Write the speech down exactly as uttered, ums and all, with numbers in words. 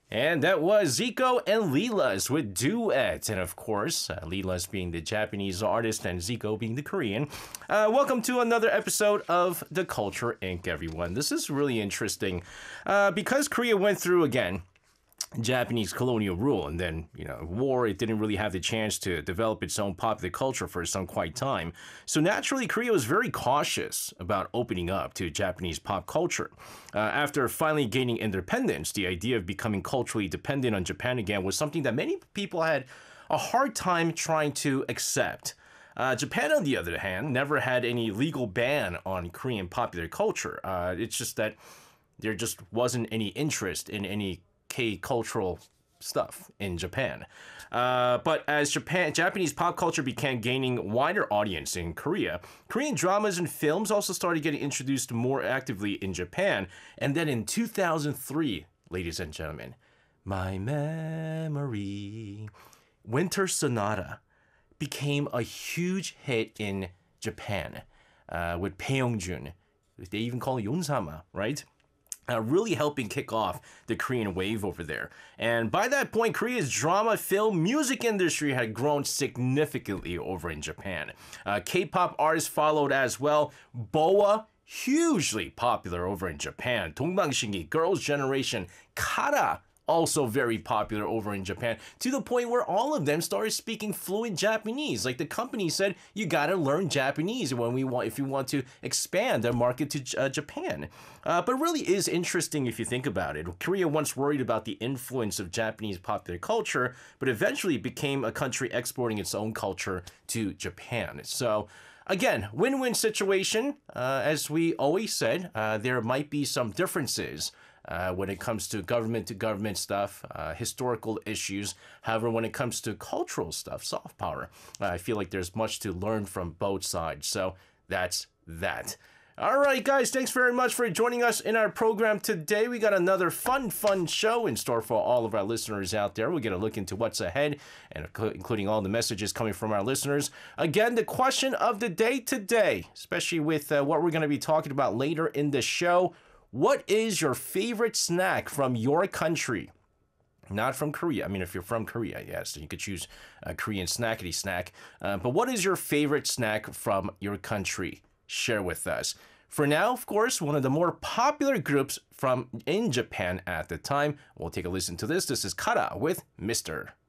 And that was Zico and Lilas with Duet. And of course, uh, Lilas being the Japanese artist and Zico being the Korean. Uh, welcome to another episode of The Culture Incorporated, everyone. This is really interesting uh, because Korea went through, again, Japanese colonial rule and then, you know, war. It didn't really have the chance to develop its own popular culture for some quite time. So naturally, Korea was very cautious about opening up to Japanese pop culture. Uh, after finally gaining independence, the idea of becoming culturally dependent on Japan again was something that many people had a hard time trying to accept. Uh, Japan, on the other hand, never had any legal ban on Korean popular culture. Uh, it's just that there just wasn't any interest in any K-cultural stuff in Japan. Uh, but as Japan, Japanese pop culture began gaining wider audience in Korea, Korean dramas and films also started getting introduced more actively in Japan. And then in two thousand three, ladies and gentlemen, My Memory, Winter Sonata became a huge hit in Japan uh, with Bae Yong-joon. They even call it Yonsama, right? Uh, really helping kick off the Korean wave over there. And by that point, Korea's drama, film, music industry had grown significantly over in Japan. Uh, K-pop artists followed as well. BoA, hugely popular over in Japan. Dongbangsingi, Girls' Generation, Kara, also very popular over in Japan, to the point where all of them started speaking fluent Japanese. Like the company said, you gotta learn Japanese when we want if you want to expand their market to uh, Japan. Uh, but it really is interesting if you think about it. Korea once worried about the influence of Japanese popular culture, but eventually became a country exporting its own culture to Japan. So again, win-win situation. Uh, as we always said, uh, there might be some differences Uh, when it comes to government-to-government stuff, uh, historical issues. However, when it comes to cultural stuff, soft power, uh, I feel like there's much to learn from both sides. So that's that. All right, guys, thanks very much for joining us in our program today. We got another fun, fun show in store for all of our listeners out there. We're going to look into what's ahead, and including all the messages coming from our listeners. Again, the question of the day today, especially with uh, what we're going to be talking about later in the show: what is your favorite snack from your country? Not from Korea. I mean, if you're from Korea, yes, then you could choose a Korean snackety snack. Uh, but what is your favorite snack from your country? Share with us. For now, of course, one of the more popular groups from in Japan at the time. We'll take a listen to this. This is Kara with Mister